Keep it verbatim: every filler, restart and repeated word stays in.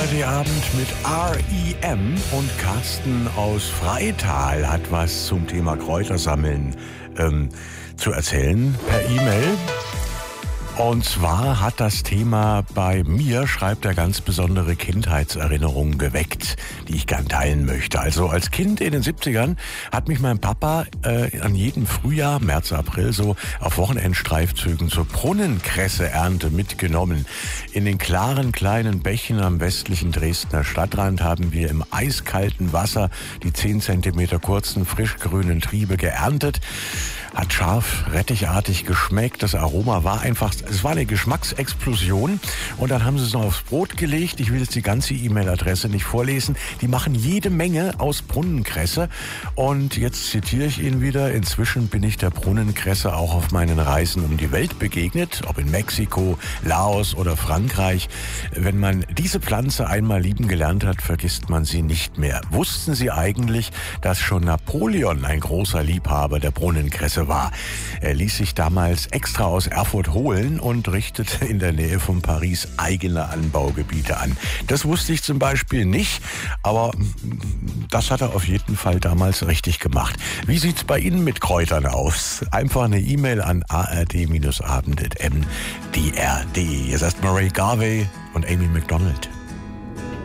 R D-Abend mit R E M und Carsten aus Freital hat was zum Thema Kräutersammeln ähm, zu erzählen per E-Mail. Und zwar hat das Thema bei mir, schreibt er, ganz besondere Kindheitserinnerungen geweckt, die ich gern teilen möchte. Also als Kind in den siebzigern hat mich mein Papa äh, an jedem Frühjahr, März, April, so auf Wochenendstreifzügen zur Brunnenkresseernte mitgenommen. In den klaren kleinen Bächen am westlichen Dresdner Stadtrand haben wir im eiskalten Wasser die zehn Zentimeter kurzen, frischgrünen Triebe geerntet. Hat scharf, rettichartig geschmeckt. Das Aroma war einfach, es war eine Geschmacksexplosion. Und dann haben sie es noch aufs Brot gelegt. Ich will jetzt die ganze E-Mail-Adresse nicht vorlesen. Die machen jede Menge aus Brunnenkresse. Und jetzt zitiere ich ihn wieder. Inzwischen bin ich der Brunnenkresse auch auf meinen Reisen um die Welt begegnet. Ob in Mexiko, Laos oder Frankreich. Wenn man diese Pflanze einmal lieben gelernt hat, vergisst man sie nicht mehr. Wussten Sie eigentlich, dass schon Napoleon ein großer Liebhaber der Brunnenkresse war? Er ließ sich damals extra aus Erfurt holen und richtete in der Nähe von Paris eigene Anbaugebiete an. Das wusste ich zum Beispiel nicht, aber das hat er auf jeden Fall damals richtig gemacht. Wie sieht's bei Ihnen mit Kräutern aus? Einfach eine E-Mail an a r d abend punkt m d r punkt d e. Jetzt erst Murray Garvey und Amy McDonald.